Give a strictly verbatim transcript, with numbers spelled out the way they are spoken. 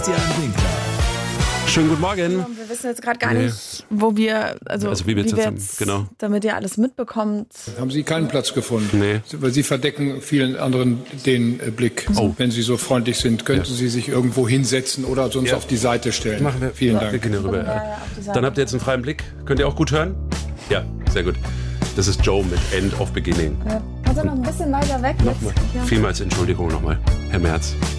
Schönen guten Morgen. Wir wissen jetzt gerade gar Nee. nicht, wo wir, also, Also wie wir jetzt, jetzt genau. damit ihr alles mitbekommt. Haben Sie keinen Platz gefunden? Nee. Weil Sie verdecken vielen anderen den äh, Blick. Oh. Wenn Sie so freundlich sind, könnten Ja. Sie sich irgendwo hinsetzen oder sonst Ja. auf die Seite stellen. Machen wir. Vielen Wir Dank. gehen hier rüber. Ja, ja, auf die Seite. Dann habt ihr jetzt einen freien Blick. Könnt ihr auch gut hören? Ja, sehr gut. Das ist Joe mit End of Beginning. Äh, kannst du noch ein bisschen weiter weg? Nochmal. Jetzt? Ja. Vielmals Entschuldigung nochmal, Herr Merz.